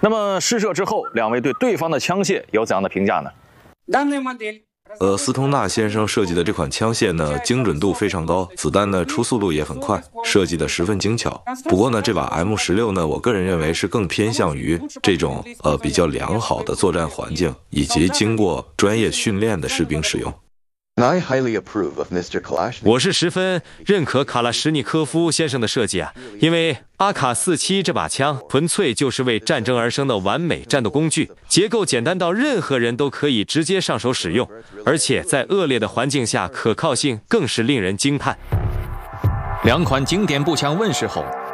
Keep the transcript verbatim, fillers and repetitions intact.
那么试射之后，两位对对方的枪械有怎样的评价呢？ 呃，斯通纳先生设计的这款枪械呢，精准度非常高，子弹呢出速度也很快，设计的十分精巧。不过呢，这把 M 十六呢，我个人认为是更偏向于这种呃比较良好的作战环境以及经过专业训练的士兵使用。 我是十分认可卡拉什尼科夫先生的设计啊，因为阿卡四七这把枪纯粹就是为战争而生的完美战斗工具，结构简单到任何人都可以直接上手使用，而且在恶劣的环境下可靠性更是令人惊叹。 两款经典步枪问世后，